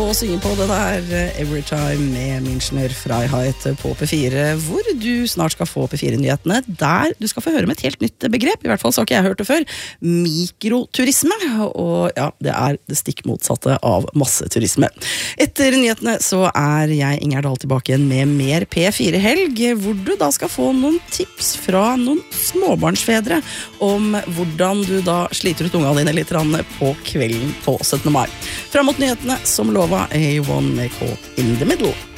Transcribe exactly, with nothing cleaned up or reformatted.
å synge på det der Every Time med Münchner Freiheit på P fire, hvor du snart skal få P fire-nyhetene, der du skal få høre med et helt nytt begrep, i hvert fall så har ikke jeg hørt det før, mikroturisme, og ja, det er det stikk motsatte av masseturisme. Etter nyhetene så er jeg Inger Dahl tilbake igjen med mer P fire-helg, hvor du da skal få noen tips fra noen småbarnsfedre om hvordan du da sliter ut ungene dine litt på kvelden på syttende mai. Frem mot nyhetene som lova A one med Caught in the Middle.